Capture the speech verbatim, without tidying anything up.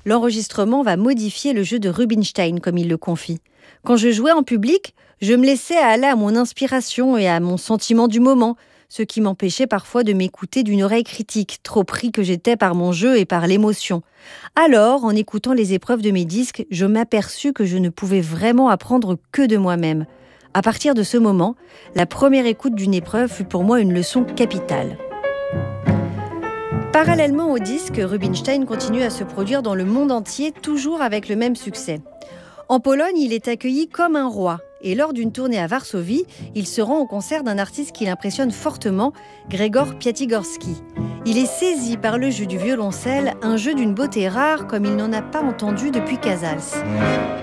L'enregistrement va modifier le jeu de Rubinstein, comme il le confie. Quand je jouais en public, je me laissais aller à mon inspiration et à mon sentiment du moment, ce qui m'empêchait parfois de m'écouter d'une oreille critique, trop pris que j'étais par mon jeu et par l'émotion. Alors, en écoutant les épreuves de mes disques, je m'aperçus que je ne pouvais vraiment apprendre que de moi-même. À partir de ce moment, la première écoute d'une épreuve fut pour moi une leçon capitale. Parallèlement au disque, Rubinstein continue à se produire dans le monde entier, toujours avec le même succès. En Pologne, il est accueilli comme un roi. Et lors d'une tournée à Varsovie, il se rend au concert d'un artiste qui l'impressionne fortement, Grzegorz Piatigorsky. Il est saisi par le jeu du violoncelle, un jeu d'une beauté rare comme il n'en a pas entendu depuis Casals.